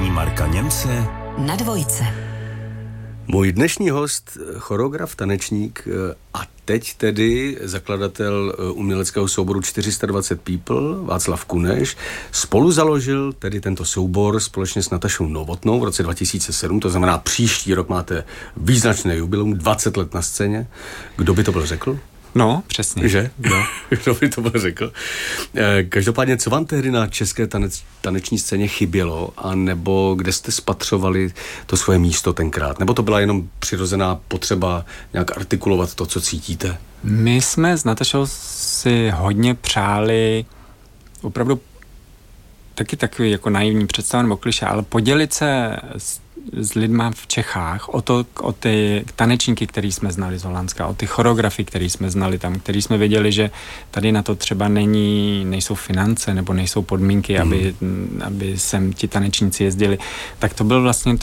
Vysílání Marka Němce na Dvojce. Můj dnešní host, choreograf, tanečník a teď tedy zakladatel uměleckého souboru 420 People, Václav Kuneš, spolu založil tedy tento soubor společně s Natašou Novotnou v roce 2007, to znamená příští rok máte význačné jubileum, 20 let na scéně. Kdo by to byl řekl? No, přesně. Že? No. Kdo by to byl řekl? Každopádně, co vám tehdy na české taneční scéně chybělo, a nebo kde jste spatřovali to svoje místo tenkrát? Nebo to byla jenom přirozená potřeba nějak artikulovat to, co cítíte? My jsme s Natašou si hodně přáli opravdu taky takový jako naivní představa nebo klišé, ale podělit se s lidma v Čechách o ty tanečníky, který jsme znali z Holandska, o ty choreografy, který jsme znali tam, který jsme věděli, že tady na to třeba nejsou finance nebo nejsou podmínky, aby sem ti tanečníci jezdili. Tak to byl vlastně,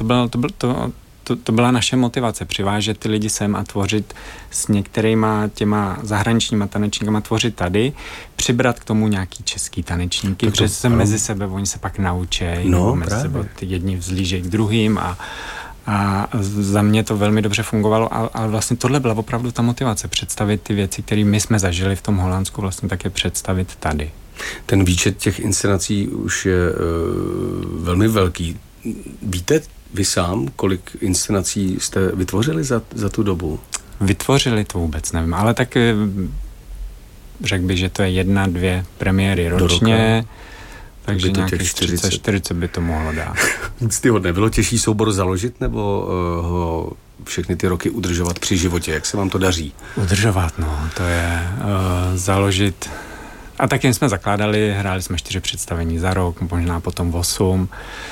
to byla naše motivace, přivážet ty lidi sem a tvořit s některýma těma zahraničníma tanečníkama, tvořit tady, přibrat k tomu nějaký český tanečníky, protože se mezi sebe, oni se pak naučejí, no, mezi sebe ty jedni vzlížejí k druhým a za mě to velmi dobře fungovalo, ale vlastně tohle byla opravdu ta motivace, představit ty věci, které my jsme zažili v tom Holandsku, vlastně také představit tady. Ten výčet těch inscenací už je velmi velký. Víte vy sám, kolik inscenací jste vytvořili za tu dobu? Vytvořili to vůbec nevím, ale tak řekl bych, že to je 1-2 premiéry ročně, takže nějakých 40 by to mohlo dát. Úctyhodné. Bylo těžší soubor založit, nebo ho všechny ty roky udržovat při životě? Jak se vám to daří? Udržovat, no, to je založit. A taky jsme zakládali, hráli jsme 4 představení za rok, možná potom 8.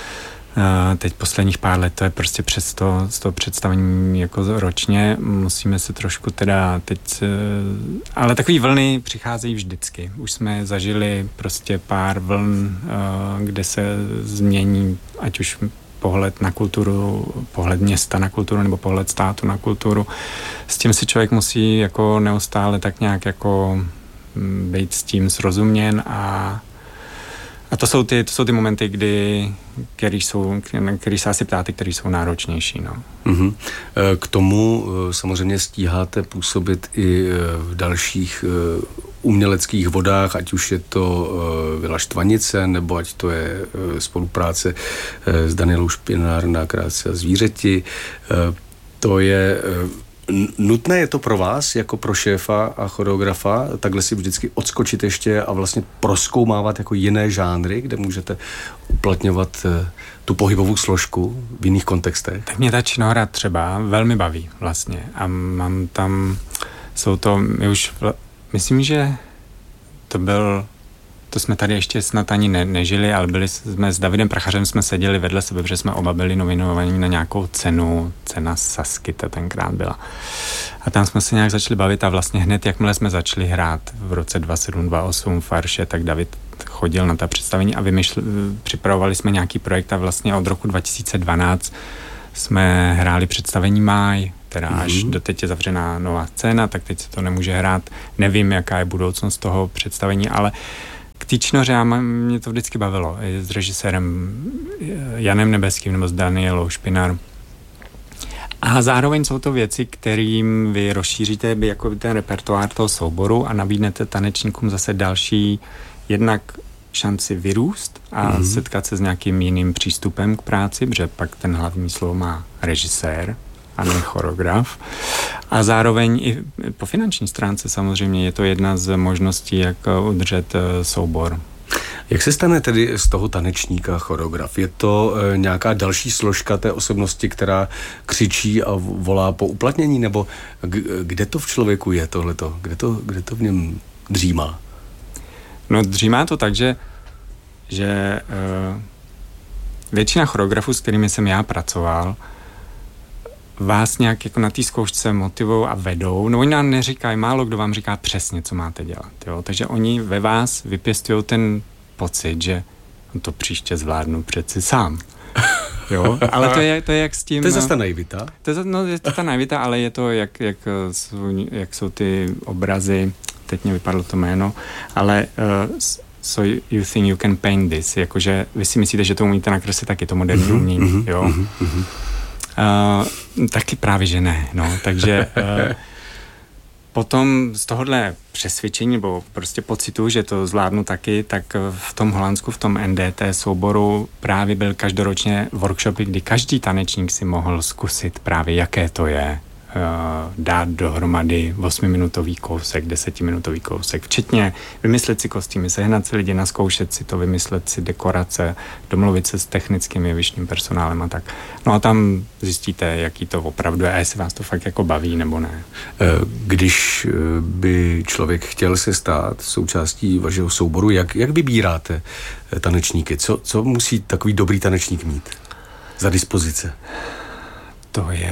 Teď posledních pár let to je prostě přes 100 představení jako ročně. Musíme se trošku teda teď... Ale takový vlny přicházejí vždycky. Už jsme zažili prostě pár vln, kde se změní, ať už pohled na kulturu, pohled města na kulturu nebo pohled státu na kulturu. S tím si člověk musí jako neustále tak nějak jako být s tím srozuměn a to jsou ty momenty, který se asi ptáte, který jsou náročnější. No. Mm-hmm. K tomu samozřejmě stíháte působit i v dalších uměleckých vodách, ať už je to Vila Štvanice, nebo ať to je spolupráce s Danielou Špinár na Krásy a zvířeti. To je... Nutné je to pro vás, jako pro šéfa a choreografa, takhle si vždycky odskočit ještě a vlastně prozkoumávat jako jiné žánry, kde můžete uplatňovat tu pohybovou složku v jiných kontextech? Tak mě ta činohra třeba velmi baví vlastně a mám tam, myslím, že to jsme tady ještě snad ani nežili, ale byli jsme s Davidem Prachařem, jsme seděli vedle sebe, protože jsme oba byli nominovaní na nějakou cena Saskita tenkrát byla. A tam jsme se nějak začali bavit a vlastně hned, jakmile jsme začali hrát v roce 27-28 v Arše, tak David chodil na ta představení a připravovali jsme nějaký projekt a vlastně od roku 2012 jsme hráli představení Máj, která až doteď je zavřená nová scéna, tak teď se to nemůže hrát. Nevím, jaká je budoucnost toho představení, ale k té činoře mě to vždycky bavilo. I s režisérem Janem Nebeským nebo s Danielou Špinár. A zároveň jsou to věci, kterým vy rozšíříte jako ten repertoár toho souboru a nabídnete tanečníkům zase další jednak šanci vyrůst a setkat se s nějakým jiným přístupem k práci, protože pak ten hlavní slovo má režisér a ne choreograf. A zároveň i po finanční stránce samozřejmě je to jedna z možností, jak udržet soubor. Jak se stane tedy z toho tanečníka choreograf? Je to nějaká další složka té osobnosti, která křičí a volá po uplatnění? Nebo kde to v člověku je tohleto? Kde to v něm dřímá? No dřímá to tak, že většina choreografů, s kterými jsem já pracoval, vás nějak jako na té zkoušce motivují a vedou. No oni nám neříkají, málo kdo vám říká přesně, co máte dělat. Jo? Takže oni ve vás vypěstují ten pocit, že to příště zvládnu přeci sám. Jo? Ale to je jak s tím... To je zase ta naivita? Je to ta naivita, ale je to, jak jsou ty obrazy, teď mě vypadlo to jméno, ale so you think you can paint this, jakože vy si myslíte, že to umíte nakreslit, tak je to moderní umění, jo. Taky právě, že ne, no, takže potom z tohohle přesvědčení nebo prostě pocitu, že to zvládnu taky, tak v tom Holandsku, v tom NDT souboru právě byl každoročně workshopy, kdy každý tanečník si mohl zkusit právě, jaké to je dát dohromady 8-minutový kousek, 10-minutový kousek, včetně vymyslet si kostýmy, sehnat si lidi, naskoušet si to, vymyslet si dekorace, domluvit se s technickým jevištním personálem a tak. No a tam zjistíte, jaký to opravdu je a jestli vás to fakt jako baví nebo ne. Když by člověk chtěl se stát součástí vašeho souboru, jak vybíráte tanečníky? Co musí takový dobrý tanečník mít za dispozice? To je...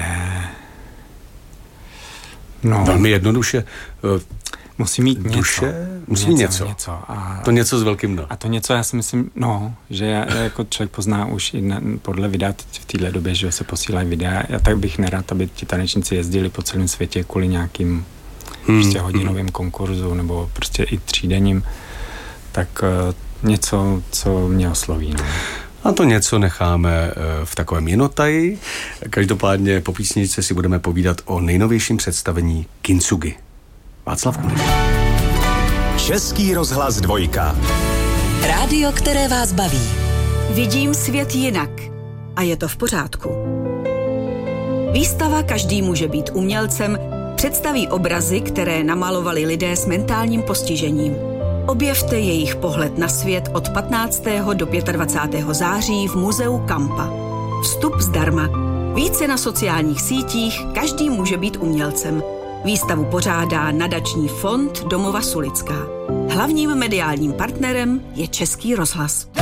No, velmi jednoduše. Musí mít duše, musí mít něco. A to něco s velkým no. A to něco, já si myslím, že já jako člověk pozná už i podle videa v téhle době, že se posílají videa. Já tak bych nerad, aby ti tanečníci jezdili po celém světě kvůli nějakým prostě hodinovým konkurzu nebo prostě i třídenním. Tak něco, co mě osloví. No. A to něco necháme v takovém jinotaji. Každopádně po písničce si budeme povídat o nejnovějším představení Kintsugi. Václav Kulik. Český rozhlas 2. Rádio, které vás baví. Vidím svět jinak. A je to v pořádku. Výstava Každý může být umělcem představí obrazy, které namalovali lidé s mentálním postižením. Objevte jejich pohled na svět od 15. do 25. září v muzeu Kampa. Vstup zdarma. Více na sociálních sítích Každý může být umělcem. Výstavu pořádá nadační fond Domova Sulická. Hlavním mediálním partnerem je Český rozhlas.